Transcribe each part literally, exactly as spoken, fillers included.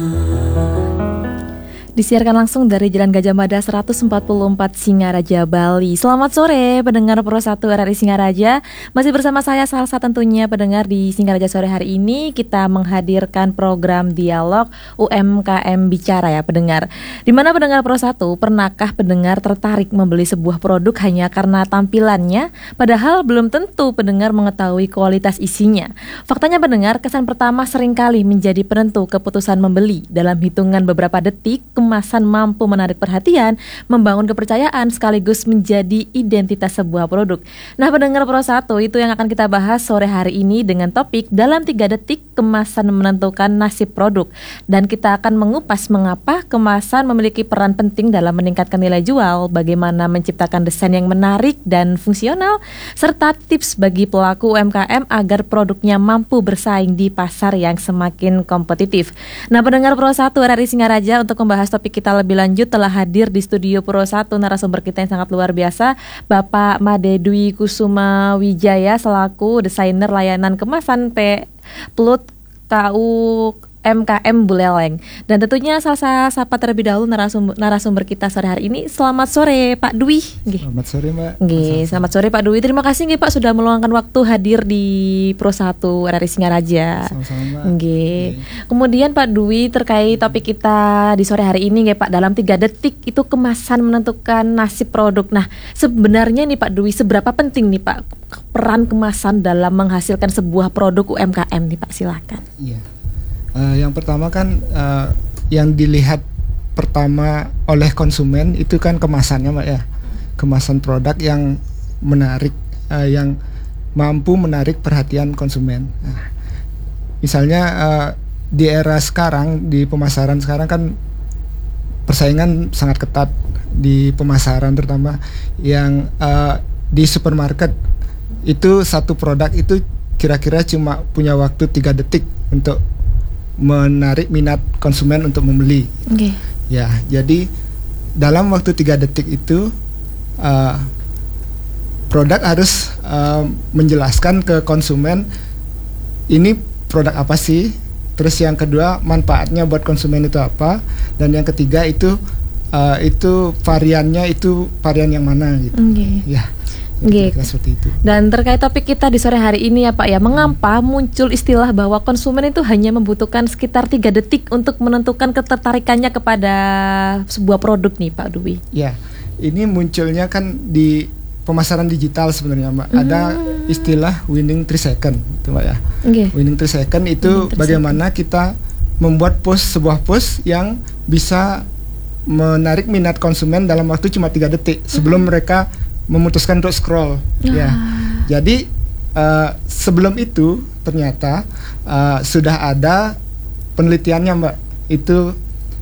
Disiarkan langsung dari Jalan Gajah Mada seratus empat puluh empat Singaraja, Bali. Selamat sore pendengar Pro satu R R I Singaraja. Masih bersama saya Salsa tentunya pendengar di Singaraja sore hari ini. Kita menghadirkan program dialog U M K M Bicara ya pendengar. Dimana pendengar Pro satu, pernahkah pendengar tertarik membeli sebuah produk hanya karena tampilannya? Padahal belum tentu pendengar mengetahui kualitas isinya. Faktanya pendengar, kesan pertama seringkali menjadi penentu keputusan membeli. Dalam hitungan beberapa detik, kemasan mampu menarik perhatian, membangun kepercayaan, sekaligus menjadi identitas sebuah produk. Nah pendengar Pro satu, itu yang akan kita bahas sore hari ini dengan topik dalam tiga detik kemasan menentukan nasib produk. Dan kita akan mengupas mengapa kemasan memiliki peran penting dalam meningkatkan nilai jual, bagaimana menciptakan desain yang menarik dan fungsional, serta tips bagi pelaku U M K M agar produknya mampu bersaing di pasar yang semakin kompetitif. Nah pendengar Pro satu R R I Singaraja, untuk membahas topik kita lebih lanjut telah hadir di studio Pro satu narasumber kita yang sangat luar biasa, Bapak Made Dwi Kusuma Wijaya selaku desainer layanan kemasan P Plut K U M K M Buleleng. Dan tentunya Salsa sapa terlebih dahulu narasumber, narasumber kita sore hari ini. Selamat sore Pak Dwi. Nggih. Selamat sore Mbak. Nggih, selamat sore Pak Dwi. Terima kasih nggih Pak sudah meluangkan waktu hadir di Pro satu R R I Singaraja. Sama-sama Mbak. Nggih. Kemudian Pak Dwi, terkait topik kita di sore hari ini nggih Pak, dalam tiga detik itu kemasan menentukan nasib produk. Nah, sebenarnya nih Pak Dwi, seberapa penting nih Pak peran kemasan dalam menghasilkan sebuah produk U M K M nih Pak, silakan. Iya. Uh, yang pertama kan uh, yang dilihat pertama oleh konsumen itu kan kemasannya Mbak ya, kemasan produk yang menarik, uh, yang mampu menarik perhatian konsumen. Nah, misalnya uh, di era sekarang, di pemasaran sekarang kan persaingan sangat ketat di pemasaran, terutama yang uh, di supermarket itu satu produk itu kira-kira cuma punya waktu tiga detik untuk menarik minat konsumen untuk membeli. Okay. Ya, jadi dalam waktu tiga detik itu uh, produk harus uh, menjelaskan ke konsumen ini produk apa sih, terus yang kedua manfaatnya buat konsumen itu apa, dan yang ketiga itu uh, itu variannya itu varian yang mana gitu. Okay. Ya. Gitu. Seperti itu. Dan terkait topik kita di sore hari ini ya Pak ya, mengapa muncul istilah bahwa konsumen itu hanya membutuhkan sekitar tiga detik untuk menentukan ketertarikannya kepada sebuah produk nih Pak Dwi? Ya, ini munculnya kan di pemasaran digital sebenarnya Mbak. Hmm. Ada istilah winning three second itu Mbak ya. Okay. Winning three second itu bagaimana kita membuat post sebuah post yang bisa menarik minat konsumen dalam waktu cuma tiga detik sebelum hmm. mereka memutuskan untuk scroll. Ah. Ya, jadi uh, sebelum itu ternyata uh, sudah ada penelitiannya Mbak. Itu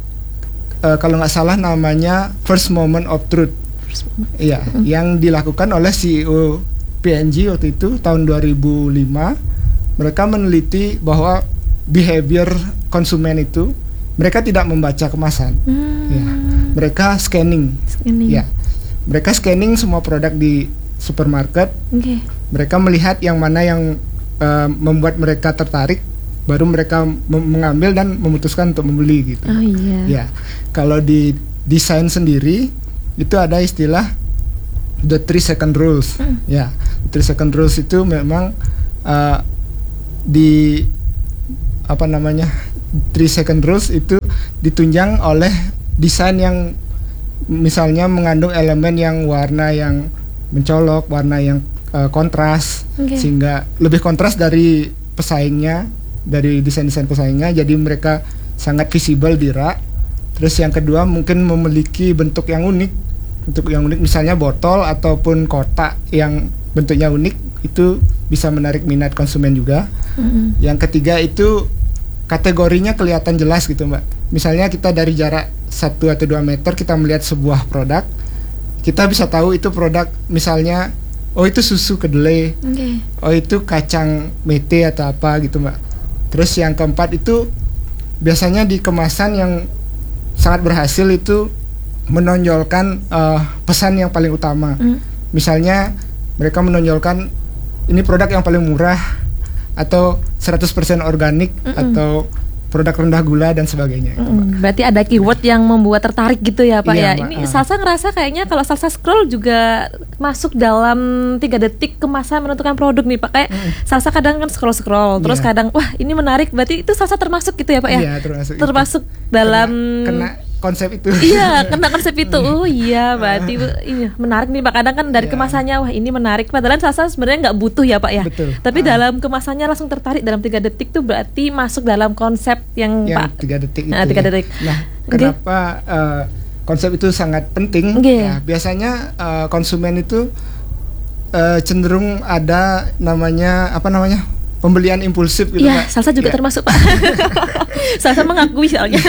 uh, kalau nggak salah namanya first moment of truth. Iya, mm-hmm. yang dilakukan oleh C E O P and G waktu itu tahun dua ribu lima. Mereka meneliti bahwa behavior konsumen itu mereka tidak membaca kemasan. Mm. Ya, mereka scanning. Scanning. Ya. Mereka scanning semua produk di supermarket. Okay. Mereka melihat yang mana yang uh, membuat mereka tertarik, baru mereka mem- mengambil dan memutuskan untuk membeli gitu. Oh iya. Ya, kalau di desain sendiri itu ada istilah the three second rules. Mm. Ya, three second rules itu memang uh, di apa namanya three second rules itu ditunjang oleh desain yang misalnya mengandung elemen yang warna yang mencolok, warna yang uh, kontras, okay. sehingga lebih kontras dari pesaingnya, dari desain-desain pesaingnya, jadi mereka sangat visible di rak. Terus yang kedua mungkin memiliki bentuk yang unik, bentuk yang unik misalnya botol ataupun kotak yang bentuknya unik, itu bisa menarik minat konsumen juga. Mm-hmm. Yang ketiga itu kategorinya kelihatan jelas gitu Mbak. Misalnya kita dari jarak satu atau dua meter kita melihat sebuah produk, kita bisa tahu itu produk misalnya, oh itu susu kedelai, okay. oh itu kacang mete atau apa gitu Mbak. Terus yang keempat itu biasanya di kemasan yang sangat berhasil itu menonjolkan uh, pesan yang paling utama. Mm. Misalnya mereka menonjolkan ini produk yang paling murah, atau seratus persen organik, mm-mm. atau produk rendah gula dan sebagainya. Gitu, Mm, berarti ada keyword yang membuat tertarik gitu ya Pak Iya, ya. Mbak. Ini Ah. Salsa ngerasa kayaknya kalau Salsa scroll juga masuk dalam tiga detik kemasan menentukan produk nih Pak. Kayak Salsa kadang kan scroll-scroll, terus Iya. kadang wah ini menarik. Berarti itu Salsa termasuk gitu ya Pak ya. Iya, termasuk itu. Termasuk dalam kena, kena konsep itu. Iya, kena konsep itu. Oh iya, berarti iya, menarik nih Pak. Kadang kan dari Iya. kemasannya wah ini menarik. Padahal Salsa sebenarnya nggak butuh ya Pak ya. Betul. Tapi Ah. dalam kemasannya langsung tertarik dalam tiga detik tuh berarti masuk dalam konsep yang Yang Pak. tiga detik itu. Nah, tiga ya. detik. Nah, Oke. kenapa uh, konsep itu sangat penting? Oke. Ya, biasanya uh, konsumen itu uh, cenderung ada namanya apa namanya pembelian impulsif gitu. Iya, Mbak. Salsa juga Ya. termasuk Pak. Salsa mengakui soalnya.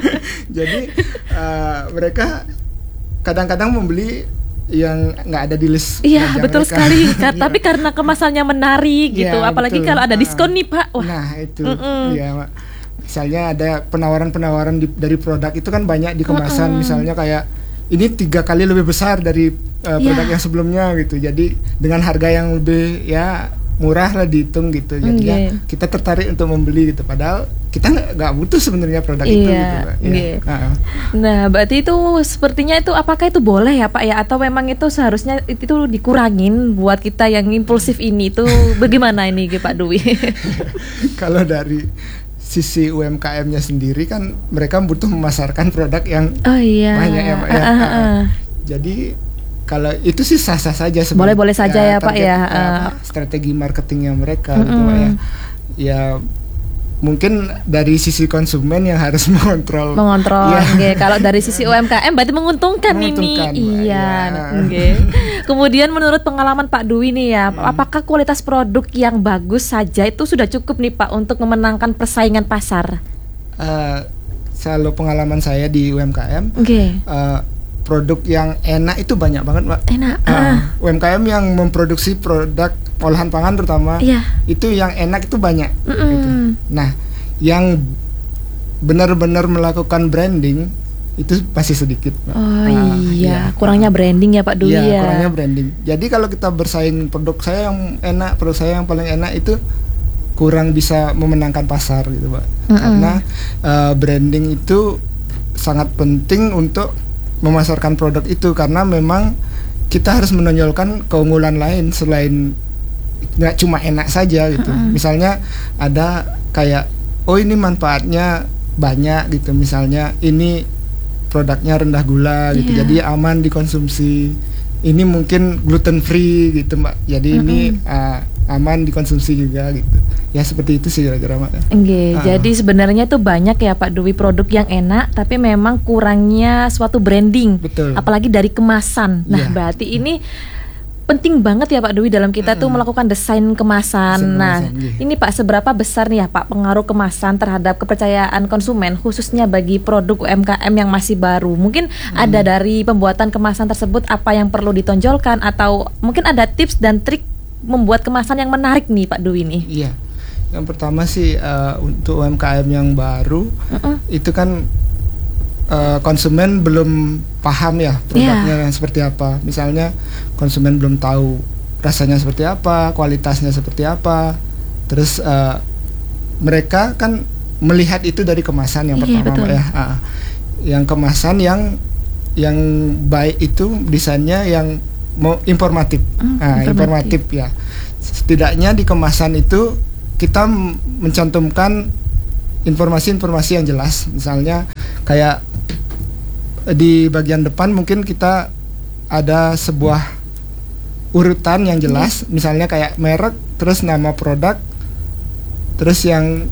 Jadi uh, mereka kadang-kadang membeli yang nggak ada di list Iya, belanja betul mereka. sekali. Ka- Iya. Tapi karena kemasannya menarik gitu, Iya, apalagi betul. kalau ada Ah. diskon nih Pak. Wah. Nah itu, Mm-mm. ya Mak. Misalnya ada penawaran-penawaran di- dari produk itu kan banyak di kemasan. Mm-mm. Misalnya kayak ini tiga kali lebih besar dari uh, produk Iya. yang sebelumnya gitu. Jadi dengan harga yang lebih ya murah lah dihitung gitu. Jadi ya Oke. kita tertarik untuk membeli gitu. Padahal kita nggak nggak butuh sebenarnya produk itu Iya, gitu, Mbak. oke. Ya. Ah. Nah, berarti itu sepertinya itu apakah itu boleh ya Pak ya, atau memang itu seharusnya itu dikurangin buat kita yang impulsif ini tuh bagaimana ini Pak Dwi? Kalau dari sisi U M K M-nya sendiri kan mereka butuh memasarkan produk yang Oh iya. banyak ya Pak ya. Ah, ah, ah. Ah. Jadi kalau itu sih sah-sah saja sebenarnya. Boleh-boleh saja ya, Pak, target, ya. apa, Ah. strategi marketingnya mereka gitu Mm-mm. Pak ya. Ya mungkin dari sisi konsumen yang harus mengontrol. Mengontrol. Ya. Oke. Kalau dari sisi U M K M berarti menguntungkan, Menguntungkan, Mbak. ini. Iya. Ya. Oke. Kemudian menurut pengalaman Pak Dwi nih ya, apakah kualitas produk yang bagus saja itu sudah cukup nih Pak untuk memenangkan persaingan pasar? Eh, Selalu pengalaman saya di U M K M, Oke. eh, produk yang enak itu banyak banget Mbak. Enak. Ah, Ah. U M K M yang memproduksi produk olahan pangan terutama Iya. itu yang enak itu banyak. Mm-mm. Gitu. Nah, yang benar-benar melakukan branding itu masih sedikit, Mbak. Oh Ah, iya, iya. kurangnya branding ya Pak Dwi Iya, ya. kurangnya branding. Jadi kalau kita bersaing produk saya yang enak, produk saya yang paling enak itu kurang bisa memenangkan pasar gitu, Pak. Mm-mm. Karena uh, branding itu sangat penting untuk memasarkan produk itu karena memang kita harus menonjolkan keunggulan lain selain nggak cuma enak saja gitu. Mm-mm. Misalnya ada kayak oh ini manfaatnya banyak gitu. Misalnya ini produknya rendah gula gitu. Iya. Jadi aman dikonsumsi. Ini mungkin gluten free gitu, Mbak. Jadi ini Mm-mm. uh, aman dikonsumsi juga gitu. Ya seperti itu sih kira-kira, Mbak. Oke, Ah. jadi sebenarnya itu banyak ya Pak Dwi produk yang enak, tapi memang kurangnya suatu branding, Betul. apalagi dari kemasan. Nah, Iya. berarti ini penting banget ya Pak Dwi dalam kita tuh Mm-mm. melakukan desain kemasan. Desain Nah, kemasan, iya. ini Pak seberapa besar nih ya Pak pengaruh kemasan terhadap kepercayaan konsumen, khususnya bagi produk U M K M yang masih baru? Mungkin ada dari pembuatan kemasan tersebut apa yang perlu ditonjolkan atau mungkin ada tips dan trik membuat kemasan yang menarik nih Pak Dwi nih. Iya. Yang pertama sih uh, untuk U M K M yang baru Mm-mm. itu kan uh, konsumen belum paham ya produknya yang seperti apa. Misalnya konsumen belum tahu rasanya seperti apa, kualitasnya seperti apa. Terus uh, mereka kan melihat itu dari kemasan yang Iya, pertama, betul. Mbak, ya. Ah, yang kemasan yang yang baik itu desainnya yang mau informatif. Hmm, Nah, informatif. informatif ya. Setidaknya di kemasan itu kita m- mencantumkan informasi-informasi yang jelas. Misalnya kayak di bagian depan mungkin kita ada sebuah urutan yang jelas, misalnya kayak merek, terus nama produk, terus yang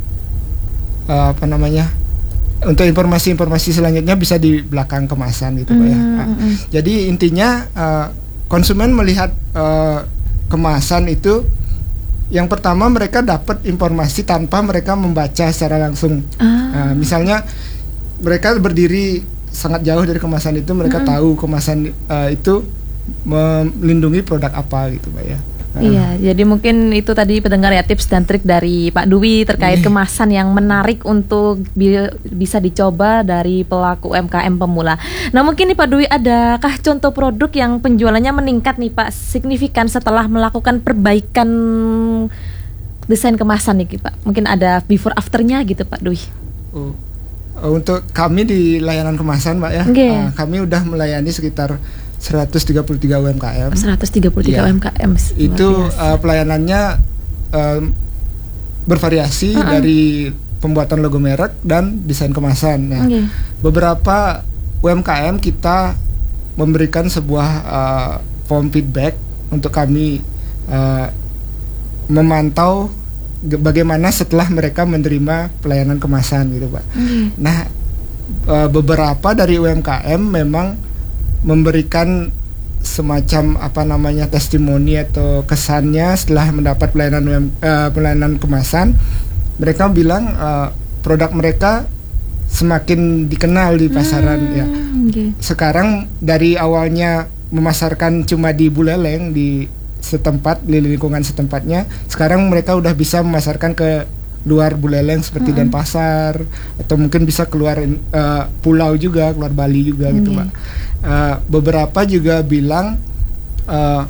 eh, apa namanya, untuk informasi-informasi selanjutnya bisa di belakang kemasan gitu, Pak ya. Mm, Nah, mm, mm. jadi intinya eh, konsumen melihat eh, kemasan itu yang pertama mereka dapat informasi tanpa mereka membaca secara langsung. Ah. Nah, misalnya mereka berdiri sangat jauh dari kemasan itu, mereka Mm-mm. tahu kemasan eh, itu melindungi produk apa gitu, Pak ya. Nah, Iya, jadi mungkin itu tadi pendengar ya tips dan trik dari Pak Dwi terkait Iya. kemasan yang menarik untuk bi- bisa dicoba dari pelaku U M K M pemula. Nah mungkin nih Pak Dwi, adakah contoh produk yang penjualannya meningkat nih Pak signifikan setelah melakukan perbaikan desain kemasan nih Pak? Mungkin ada before afternya gitu Pak Dwi. Oh. Untuk kami di layanan kemasan Pak ya, okay. uh, kami udah melayani sekitar seratus tiga puluh tiga U M K M. seratus tiga puluh tiga ya. U M K M. Itu uh, pelayanannya uh, bervariasi uh-uh. dari pembuatan logo merek dan desain kemasan. Ya. Okay. Beberapa U M K M kita memberikan sebuah uh, form feedback untuk kami uh, memantau bagaimana setelah mereka menerima pelayanan kemasan gitu Pak. Mm. Nah e, beberapa dari U M K M memang memberikan semacam apa namanya testimoni atau kesannya setelah mendapat pelayanan U M, e, pelayanan kemasan. Mereka bilang e, produk mereka semakin dikenal di pasaran mm, ya. Okay. Sekarang dari awalnya memasarkan cuma di Buleleng di setempat, di lingkungan setempatnya, sekarang mereka udah bisa memasarkan ke luar Buleleng seperti mm-hmm. Denpasar, atau mungkin bisa keluar uh, pulau juga, keluar Bali juga mm-hmm. gitu Mbak. Uh, beberapa juga bilang uh,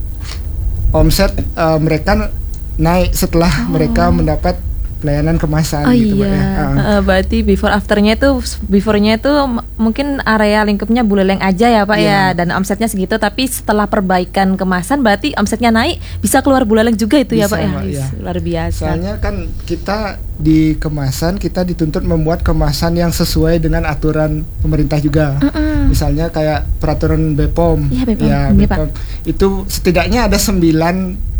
omset uh, mereka naik setelah oh. mereka mendapat pelayanan kemasan oh gitu iya. Mbak ya. Uh. Uh, berarti before afternya itu, beforenya itu m- mungkin area lingkupnya Buleleng aja ya Pak yeah. ya, dan omsetnya segitu, tapi setelah perbaikan kemasan berarti omsetnya naik, bisa keluar Buleleng juga itu bisa, ya Pak ya. Mbak, ya. Luar biasa. Soalnya kan kita di kemasan, kita dituntut membuat kemasan yang sesuai dengan aturan pemerintah juga. Mm-mm. Misalnya kayak peraturan B P O M. Iya B P O M. Ya, B P O M. B P O M. Itu setidaknya ada sembilan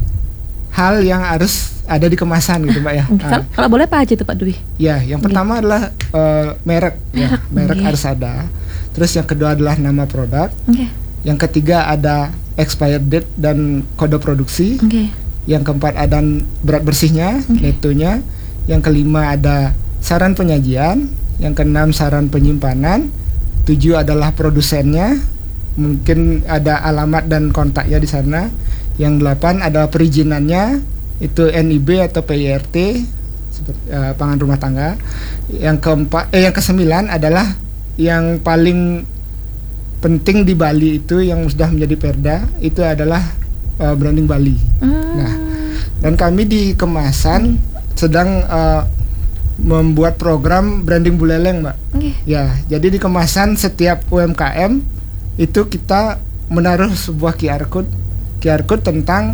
hal yang harus ada di kemasan gitu Mbak ya. Kalau, uh, kalau boleh apa aja tuh Pak Dwi? Ya, yang okay. pertama adalah uh, merek, merek, ya, merek okay. harus ada. Terus yang kedua adalah nama produk. Okay. Yang ketiga ada expired date dan kode produksi. Okay. Yang keempat ada berat bersihnya, okay. netonya. Yang kelima ada saran penyajian. Yang keenam saran penyimpanan. Tujuh adalah produsennya. Mungkin ada alamat dan kontaknya di sana. Yang delapan adalah perizinannya, itu N I B atau P I R T seperti uh, pangan rumah tangga. Yang keempat, eh yang kesembilan adalah yang paling penting di Bali itu yang sudah menjadi perda, itu adalah uh, branding Bali. Hmm. Nah, dan kami di kemasan sedang uh, membuat program branding Buleleng, Mbak. Okay. Ya, jadi di kemasan setiap U M K M itu kita menaruh sebuah Q R code Q R code tentang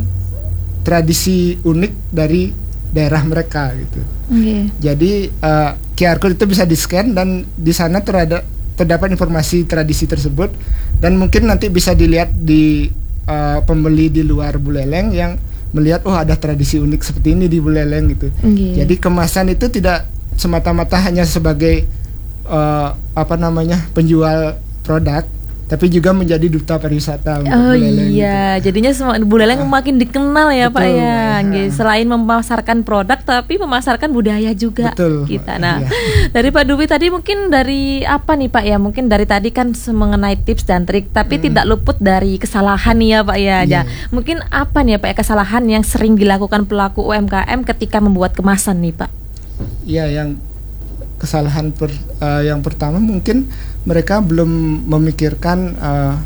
tradisi unik dari daerah mereka gitu. Okay. Jadi uh, Q R code itu bisa di-scan dan di sana terada, terdapat informasi tradisi tersebut, dan mungkin nanti bisa dilihat di uh, pembeli di luar Buleleng yang melihat oh ada tradisi unik seperti ini di Buleleng gitu. Okay. Jadi kemasan itu tidak semata-mata hanya sebagai uh, apa namanya penjual produk, tapi juga menjadi duta pariwisata untuk oh Buleleng. Oh iya, gitu. Jadinya semua Buleleng ah, makin dikenal ya betul, Pak ya. Ah. Selain memasarkan produk, tapi memasarkan budaya juga. Betul, kita. Nah, iya. Dari Pak Dwi tadi mungkin dari apa nih Pak ya? Mungkin dari tadi kan mengenai tips dan trik, tapi hmm. tidak luput dari kesalahan nih ya Pak ya. Iya. Mungkin apa nih ya Pak ya, kesalahan yang sering dilakukan pelaku U M K M ketika membuat kemasan nih Pak? Iya, yang kesalahan per, uh, yang pertama mungkin mereka belum memikirkan uh,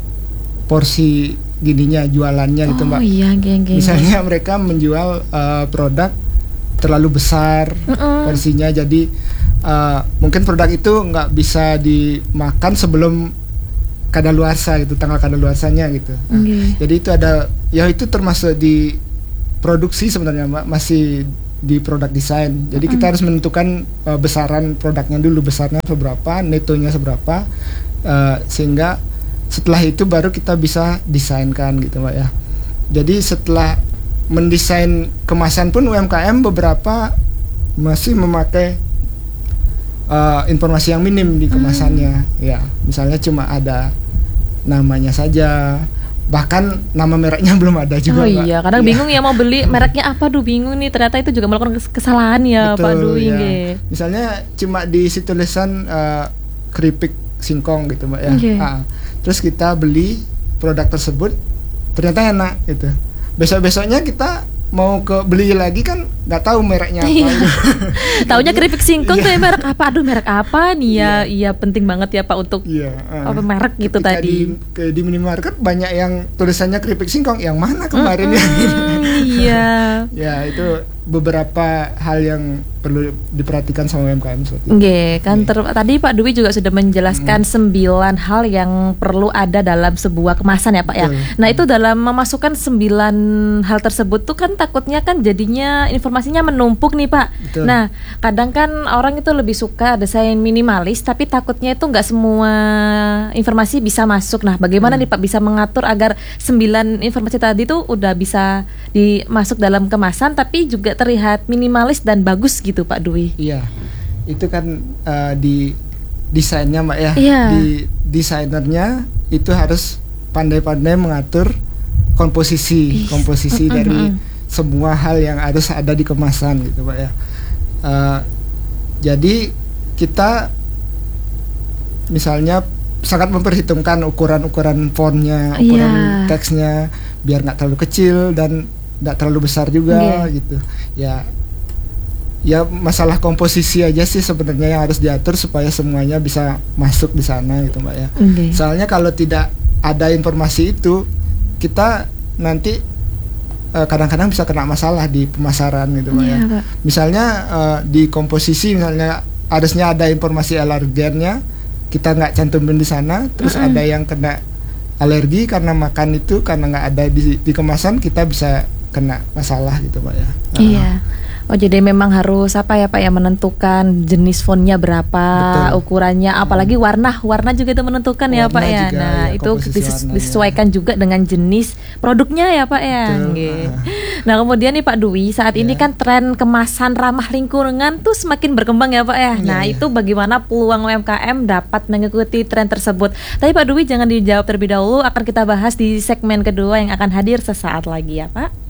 porsi gininya jualannya gitu Mbak. Oh iya, geng, geng, misalnya geng. Mereka menjual uh, produk terlalu besar uh-uh. porsinya, jadi uh, mungkin produk itu nggak bisa dimakan sebelum kadaluarsa gitu, tanggal kadaluarsanya gitu. Nah, okay. Jadi itu ada, ya itu termasuk di produksi sebenarnya Mbak, masih di produk desain. Jadi mm. kita harus menentukan uh, besaran produknya dulu, besarnya seberapa, netonya seberapa, uh, sehingga setelah itu baru kita bisa desainkan gitu Mbak ya. Jadi setelah mendesain kemasan pun U M K M beberapa masih memakai uh, informasi yang minim di kemasannya. Mm. Ya, misalnya cuma ada namanya saja, bahkan nama mereknya belum ada juga. Oh iya, kadang ya. bingung ya mau beli mereknya apa, duh bingung nih, ternyata itu juga melakukan kesalahan ya. Betul, Pak Dwi ya. Misalnya cuma diisi tulisan uh, keripik singkong gitu Mbak ya. Okay. Ah, terus kita beli produk tersebut, ternyata enak gitu. Besok-besoknya kita mau ke beli lagi kan nggak tahu mereknya apa. Gitu. Taunya keripik singkong tuh ya, merek apa? Aduh merek apa nih ya? Iya penting banget ya Pak untuk yeah, uh, apa merek gitu tadi. Di, ke, di minimarket banyak yang tulisannya keripik singkong, yang mana kemarin ya? Mm-hmm, iya. Ya itu beberapa hal yang perlu diperhatikan sama U M K M seperti itu. Oke, kan ter- tadi Pak Dwi juga sudah menjelaskan hmm. sembilan hal yang perlu ada dalam sebuah kemasan ya Pak ya. Betul. Nah itu dalam memasukkan sembilan hal tersebut tuh kan takutnya kan jadinya informasinya menumpuk nih Pak. Betul. Nah kadang kan orang itu lebih suka desain minimalis tapi takutnya itu nggak semua informasi bisa masuk. Nah bagaimana hmm. nih Pak bisa mengatur agar sembilan informasi tadi tuh udah bisa dimasuk dalam kemasan tapi juga terlihat minimalis dan bagus gitu Pak Dwi. Iya, itu kan uh, di desainnya Mbak ya. Iya. Di desainernya itu harus pandai-pandai mengatur komposisi, Ih. komposisi Mm-mm. dari semua hal yang harus ada di kemasan gitu Pak ya. Uh, jadi kita misalnya sangat memperhitungkan ukuran-ukuran fontnya, ukuran Iya. teksnya biar nggak terlalu kecil dan nggak terlalu besar juga Iya. gitu. Ya. Ya masalah komposisi aja sih sebenarnya yang harus diatur supaya semuanya bisa masuk di sana gitu Mbak ya. Okay. Soalnya kalau tidak ada informasi itu kita nanti uh, kadang-kadang bisa kena masalah di pemasaran gitu Mbak Iya, ya. Pak. Misalnya uh, di komposisi misalnya harusnya ada informasi alergennya, kita nggak cantumin di sana, terus Mm-mm. ada yang kena alergi karena makan itu karena nggak ada di, di kemasan, kita bisa kena masalah gitu Pak ya. Iya. Oh jadi memang harus apa ya Pak ya menentukan jenis fontnya berapa, Betul. ukurannya, apalagi warna, warna juga itu menentukan ya Warna Pak ya. juga, Nah ya, itu komposisi dises- warnanya. disesuaikan juga dengan jenis produknya ya Pak ya. Betul. Oke. Ah. Nah kemudian nih Pak Dwi, saat ini Ya. kan tren kemasan ramah lingkungan tuh semakin berkembang ya Pak ya. Nah Ya, ya. itu bagaimana peluang U M K M dapat mengikuti tren tersebut? Tapi Pak Dwi jangan dijawab terlebih dahulu, akan kita bahas di segmen kedua yang akan hadir sesaat lagi ya Pak.